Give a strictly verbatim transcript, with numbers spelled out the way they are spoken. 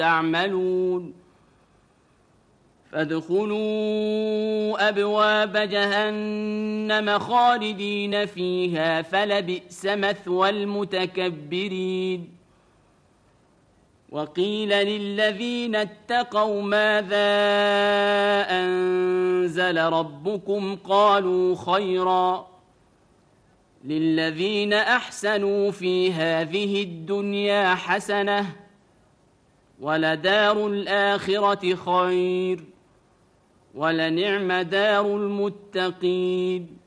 تعملون فادخلوا أبواب جهنم خالدين فيها فلبئس مثوى المتكبرين وقيل للذين اتقوا ماذا أنزل ربكم قالوا خيرا للذين أحسنوا في هذه الدنيا حسنة ولدار الآخرة خير ولنعم دار المتقين